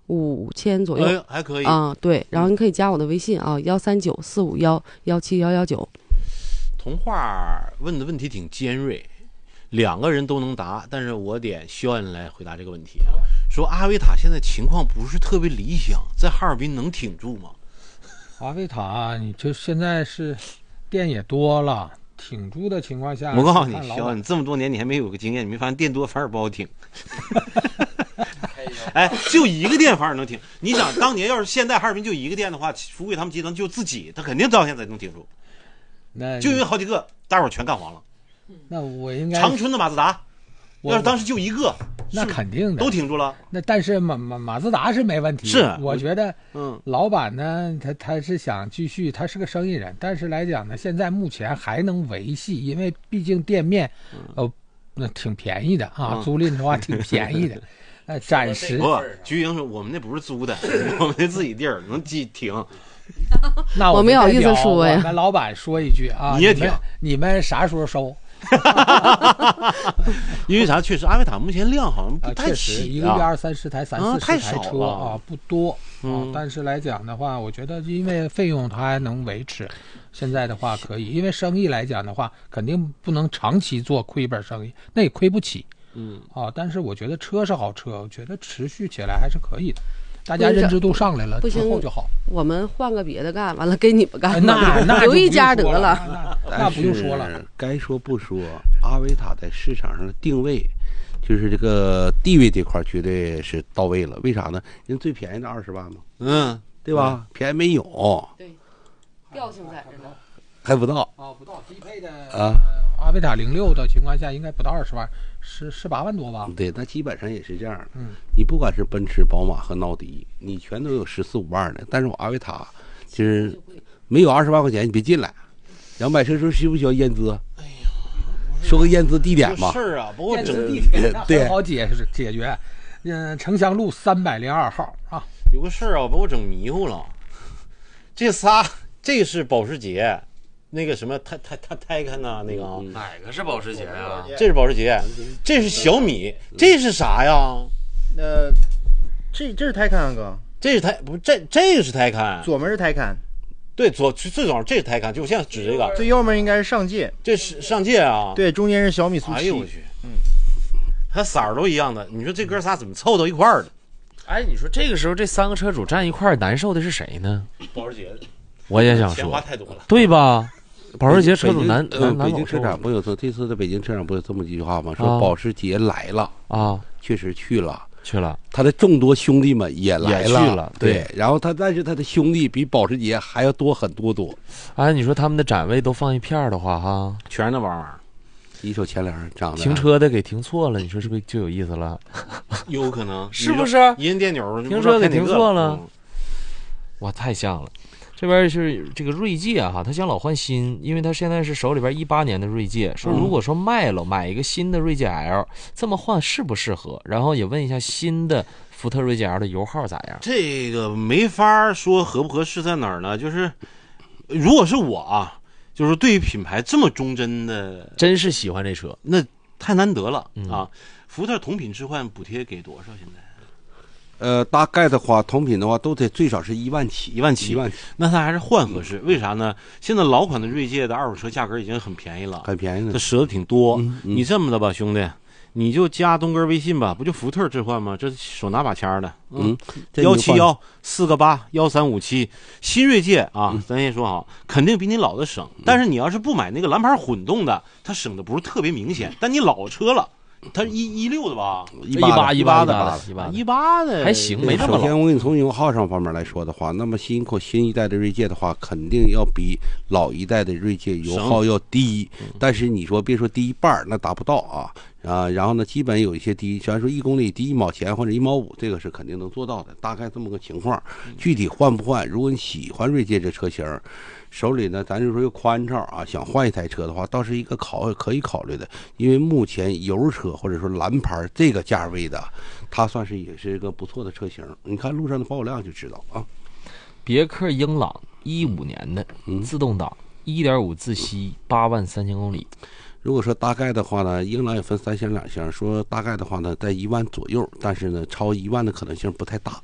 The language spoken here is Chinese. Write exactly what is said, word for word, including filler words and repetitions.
五千左右， 哎，还可以啊、嗯。对，然后你可以加我的微信啊，幺三九四五幺幺七幺幺九。 童话问的问题挺尖锐，两个人都能答，但是我点肖恩来回答这个问题啊。说阿维塔现在情况不是特别理想，在哈尔滨能挺住吗？ 阿维塔，你就现在是店也多了，挺住的情况下， 我告诉你，肖恩，你这么多年你还没有个经验，你没发现店多反而不好挺？哎，就一个店反而能挺。你想，当年要是现在哈尔滨就一个店的话，福贵他们集团就自己，他肯定到现在能挺住。 那就因为好几个，大伙儿全干黄了。 那我应该长春的马自达，要是当时就一个， 那肯定的都挺住了。 那但是马马马自达是没问题， 是我觉得， 嗯， 老板呢，他他是想继续，他是个生意人，但是来讲呢，现在目前还能维系，因为毕竟店面，呃，那挺便宜的啊， 嗯、 租赁的话挺便宜的。呃，暂时不，菊英说我们那不是租的，我们那自己地儿能记停。 那我没好意思说呀。 我们老板说一句啊， 你也停， 你们啥时候收？ 因为啥？确实，阿维塔目前量好像不太起、啊， 一个月二三十台、三四十台车啊， 啊，不多。 嗯， 但是来讲的话，我觉得因为费用它还能维持，现在的话可以，因为生意来讲的话，肯定不能长期做亏本生意，那也亏不起。 嗯， 啊，但是我觉得车是好车，我觉得持续起来还是可以的。大家认知度上来了之后就好。 我们换个别的干，完了给你们干， 那那留一家得了，那那不用说了。 该说不说，阿维塔在市场上的定位，就是这个地位这块绝对是到位了。为啥呢？人最便宜的二十万嘛， 嗯， 对吧？嗯、便宜没有。 对，调性在这呢， 还不到。 哦，不到低配的啊。 阿维塔零六的情况下，应该不到二十万，十十八万多吧？ 对，那基本上也是这样的。 嗯， 你不管是奔驰、宝马和奥迪，你全都有十四五万的。但是我阿维塔其实没有二十万块钱，你别进来。然后买车时候需不需要验资？ 哎呀， 说个验资地点吧。 事儿啊，不过整地点对好解释解决。嗯，城乡路三百零二号啊。 有个事儿啊，把我整迷糊了。这仨，这是保时捷。那个什么，他他他泰看呐，那个啊， 哪个是保时捷啊？ 这是保时捷，这是小米，这是啥呀？ 呃，这这是泰康哥， 这是泰不这这个是泰康， 左门是泰康， 对左最早这是泰康，就我现在指这个， 最右面应该是上界， 这是上界啊， 对，中间是小米速七。 哎呦我去，嗯，它色儿都一样的，你说这哥仨怎么凑到一块儿的？ 哎，你说这个时候这三个车主站一块儿，难受的是谁呢？ 保时捷， 我也想说， 钱花太多了， 对吧？保时捷车主难呃，北京车展不有说这次的北京车展不有这么几句话吗？说保时捷来了啊， 确实去了， 去了， 他的众多兄弟们也来了， 也去了， 对。 对然后他，但是他的兄弟比保时捷还要多很多多。 哎，你说他们的展位都放一片的话，哈， 全是那玩意儿。 一手前梁长得停车的给停错了，你说是不是就有意思了？ 有可能是不是？ 一摁电钮， 停车给停错了， 嗯、 哇，太像了。这边是这个锐界哈，他想老换新，因为他现在是手里边一八年的锐界，说如果说卖了买一个新的锐界 L， 这么换适不适合？然后也问一下新的福特锐界 L 的油耗咋样？ 这个没法说合不合适在哪儿呢？就是如果是我啊，就是对于品牌这么忠贞的， 真是喜欢这车， 那太难得了、 嗯、 啊！福特同品置换补贴给多少？现在？ 呃，大概的话，同品的话都得最少是一万起， 一万起， 一万起。 那它还是换合适，为啥呢？现在老款的锐界的二手车价格已经很便宜了， 很便宜的， 它折的挺多、 嗯嗯。 你这么的吧，兄弟，你就加东哥微信吧，不就福特置换吗？这手拿把掐的，嗯，幺七幺四个八幺三五七，新锐界啊，嗯、咱先说好，肯定比你老的省、嗯。但是你要是不买那个蓝牌混动的，它省的不是特别明显。但你老车了。它一一六的吧， 一八一八的， 一八一八的还行，没这么老。 首先，我跟你从油耗上方面来说的话，那么新一口新一代的锐界的话，肯定要比老一代的锐界油耗要低。但是你说别说低一半，那达不到啊啊。然后呢，基本有一些低，虽然说一公里低一毛钱或者一毛五，这个是肯定能做到的，大概这么个情况。具体换不换，如果你喜欢锐界这车型，手里呢，咱就说又宽敞啊，想换一台车的话，倒是一个考可以考虑的。因为目前油车或者说蓝牌这个价位的，它算是也是一个不错的车型。你看路上的保有量就知道啊。 别克英朗一五年的、嗯、自动挡，一点五自吸，八万三千公里。 如果说大概的话呢，英朗也分三厢两厢，说大概的话呢，在一万左右，但是呢，超一万的可能性不太大。